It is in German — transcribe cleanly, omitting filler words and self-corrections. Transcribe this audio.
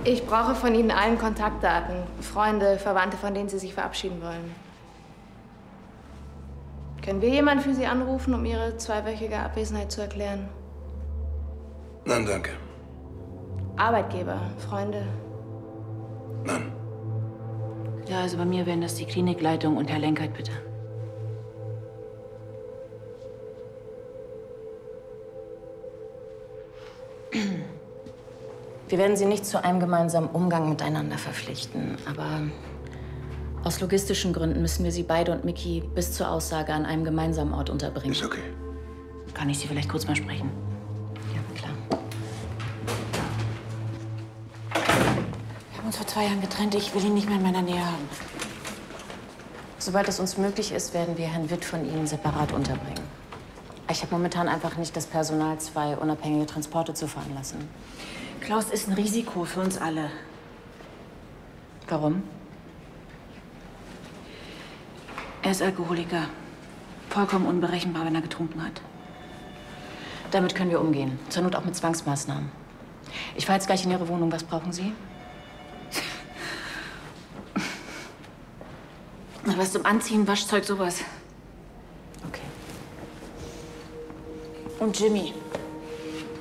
Ich brauche von Ihnen allen Kontaktdaten. Freunde, Verwandte, von denen Sie sich verabschieden wollen. Können wir jemanden für Sie anrufen, um Ihre 2-wöchige Abwesenheit zu erklären? Nein, danke. Arbeitgeber, Freunde? Nein. Ja, also bei mir wären das die Klinikleitung und Herr Lenkert, bitte. Wir werden Sie nicht zu einem gemeinsamen Umgang miteinander verpflichten, aber aus logistischen Gründen müssen wir Sie beide und Micky bis zur Aussage an einem gemeinsamen Ort unterbringen. Ist okay. Kann ich Sie vielleicht kurz mal sprechen? Ja, klar. Wir haben uns vor 2 Jahren getrennt. Ich will ihn nicht mehr in meiner Nähe haben. Sobald es uns möglich ist, werden wir Herrn Witt von Ihnen separat unterbringen. Ich habe momentan einfach nicht das Personal, 2 unabhängige Transporte zu veranlassen. Klaus ist ein Risiko für uns alle. Warum? Er ist Alkoholiker. Vollkommen unberechenbar, wenn er getrunken hat. Damit können wir umgehen. Zur Not auch mit Zwangsmaßnahmen. Ich fahre jetzt gleich in Ihre Wohnung. Was brauchen Sie? Was zum Anziehen, Waschzeug, sowas. Okay. Und Jimmy.